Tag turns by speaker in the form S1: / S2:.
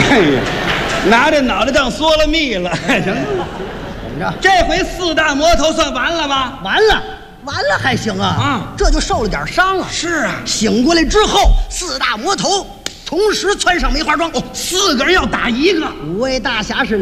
S1: 哎呀，拿着脑袋当嗦了蜜了。行，
S2: 怎么着？
S1: 这回4大魔头算完了吧？
S2: 完了还行啊！
S1: 啊，
S2: 这就受了点伤啊。
S1: 是啊，
S2: 醒过来之后，4大魔头同时窜上梅花桩，哦
S1: 4个人要打1个。
S2: 5位大侠是